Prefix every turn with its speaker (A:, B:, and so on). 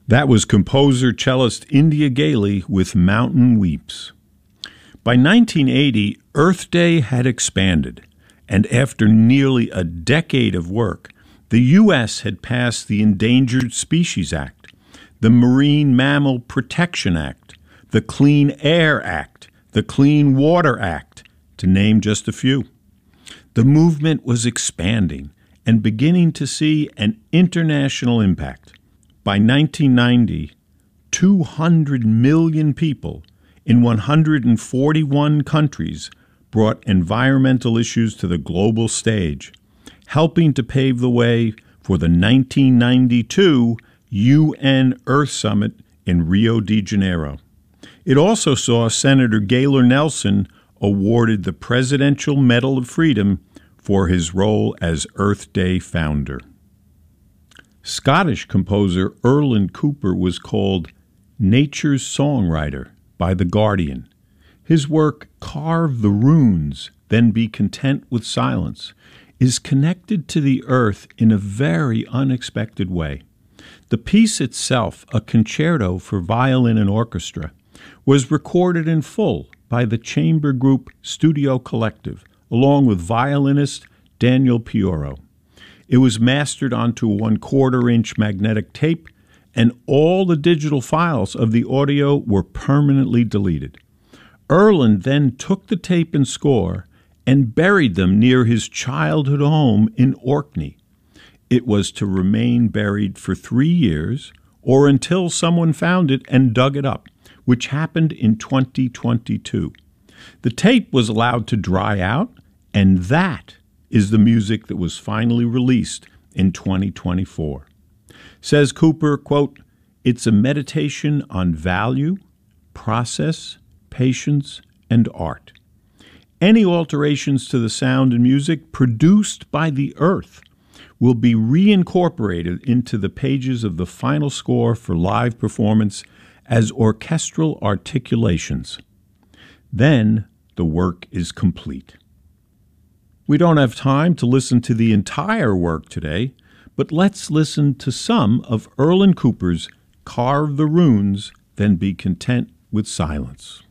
A: That was composer cellist India Gailey with Mountain Weeps. By 1980, Earth Day had expanded, and after nearly a decade of work, the U.S. had passed the Endangered Species Act, the Marine Mammal Protection Act, the Clean Air Act, the Clean Water Act, to name just a few. The movement was expanding and beginning to see an international impact. By 1990, 200 million people in 141 countries brought environmental issues to the global stage, helping to pave the way for the 1992 UN Earth Summit in Rio de Janeiro. It also saw Senator Gaylor Nelson awarded the Presidential Medal of Freedom for his role as Earth Day founder. Scottish composer Erlen Cooper was called Nature's Songwriter by The Guardian. His work, Carve the Runes, Then Be Content with Silence, is connected to the earth in a very unexpected way. The piece itself, a concerto for violin and orchestra, was recorded in full by the chamber group Studio Collective, along with violinist Daniel Pioro. It was mastered onto a 1/4-inch magnetic tape, and all the digital files of the audio were permanently deleted. Erlen then took the tape and score and buried them near his childhood home in Orkney. It was to remain buried for 3 years, or until someone found it and dug it up, which happened in 2022. The tape was allowed to dry out, and that is the music that was finally released in 2024. Says Cooper, quote, "It's a meditation on value, process, patience, and art. Any alterations to the sound and music produced by the earth will be reincorporated into the pages of the final score for live performance as orchestral articulations. Then the work is complete." We don't have time to listen to the entire work today, but let's listen to some of Erlen Cooper's Carve the Runes, Then Be Content with Silence.